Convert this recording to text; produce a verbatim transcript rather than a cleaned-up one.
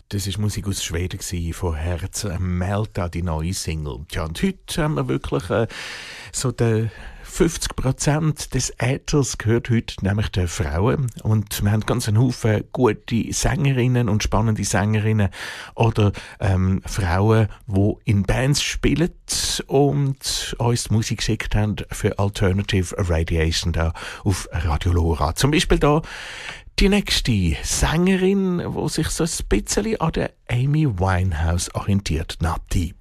Das war Musik aus Schweden gewesen, von Herz Melta, die neue Single. Tja, und heute haben wir wirklich äh, so den fünfzig Prozent des Äthers gehört heute, nämlich den Frauen. Und wir haben ganz einen Haufen gute Sängerinnen und spannende Sängerinnen oder ähm, Frauen, die in Bands spielen und uns die Musik geschickt haben für Alternative Radiation da auf Radio Lora. Zum Beispiel da die nächste Sängerin, die sich so ein bisschen an der Amy Winehouse orientiert, Nati.